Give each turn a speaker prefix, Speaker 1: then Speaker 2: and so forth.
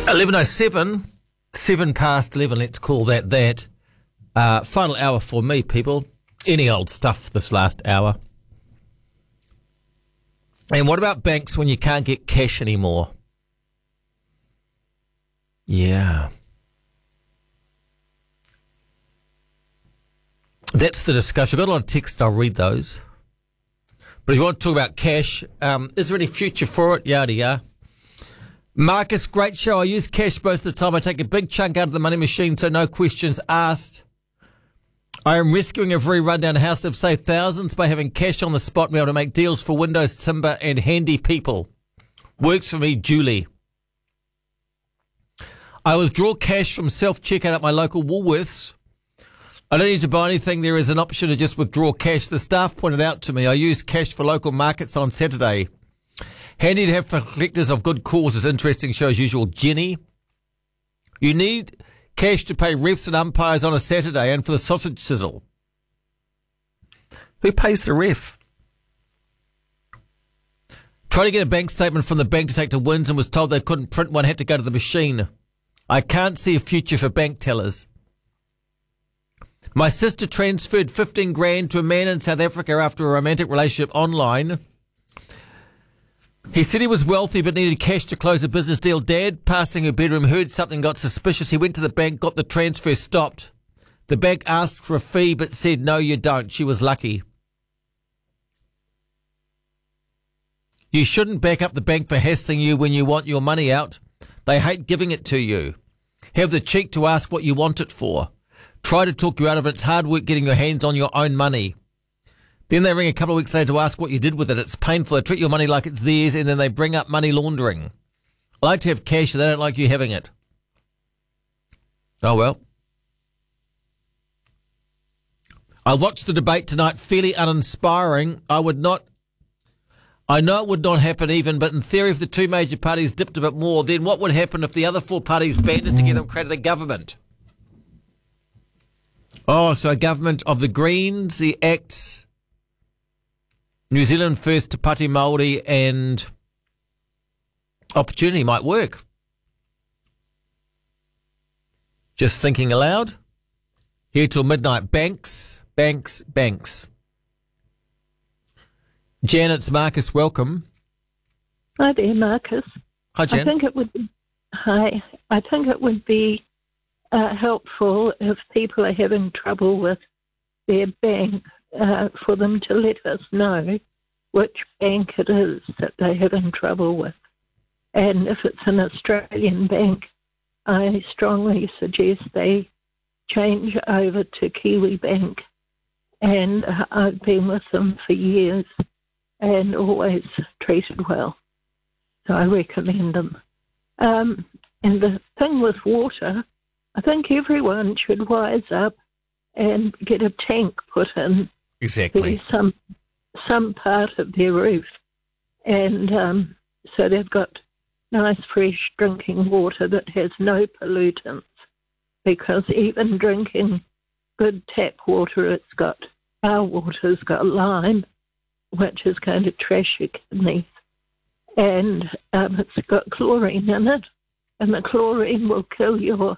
Speaker 1: 11:07, 7 past 11, let's call that. Final hour for me, people. Any old stuff this last hour. And what about banks when you can't get cash anymore? Yeah. That's the discussion. I've got a lot of text, I'll read those. But if you want to talk about cash, is there any future for it? Yada yada. Marcus, great show. I use cash most of the time. I take a big chunk out of the money machine, so no questions asked. I am rescuing a very rundown house. I've saved thousands by having cash on the spot and be able to make deals for windows, timber, and handy people. Works for me, Julie. I withdraw cash from self-checkout at my local Woolworths. I don't need to buy anything. There is an option to just withdraw cash. The staff pointed out to me I use cash for local markets on Saturday. Handy to have for collectors of good causes. Interesting show as usual. Jenny. You need cash to pay refs and umpires on a Saturday and for the sausage sizzle. Who pays the ref? Tried to get a bank statement from the bank to take to Wins and was told they couldn't print one, had to go to the machine. I can't see a future for bank tellers. My sister transferred 15 grand to a man in South Africa after a romantic relationship online. He said he was wealthy but needed cash to close a business deal. Dad, passing her bedroom, heard something, got suspicious. He went to the bank, got the transfer stopped. The bank asked for a fee but said, no, you don't. She was lucky. You shouldn't back up the bank for hassling you when you want your money out. They hate giving it to you. Have the cheek to ask what you want it for. Try to talk you out of it. It's hard work getting your hands on your own money. Then they ring a couple of weeks later to ask what you did with it. It's painful. They treat your money like it's theirs, and then they bring up money laundering. I like to have cash, and they don't like you having it. Oh, well. I watched the debate tonight, fairly uninspiring. I know it would not happen even, but in theory, if the two major parties dipped a bit more, then what would happen if the other four parties banded together and created a government? Oh, so a government of the Greens, the Acts, New Zealand First, Te Pāti Māori, and Opportunity might work. Just thinking aloud. Here till midnight. Banks. Janet's Marcus, welcome.
Speaker 2: Hi there, Marcus.
Speaker 1: Hi, Jan.
Speaker 2: I think it would be helpful if people are having trouble with their bank for them to let us know which bank it is that they're having trouble with. And if it's an Australian bank, I strongly suggest they change over to Kiwi Bank. And I've been with them for years and always treated well. So I recommend them. And the thing with water, I think everyone should wise up and get a tank put in.
Speaker 1: Exactly.
Speaker 2: Some part of their roof. And so they've got nice fresh drinking water that has no pollutants. Because even drinking good tap water, our water's got lime, which is going to trash your kidneys. And it's got chlorine in it. And the chlorine will kill your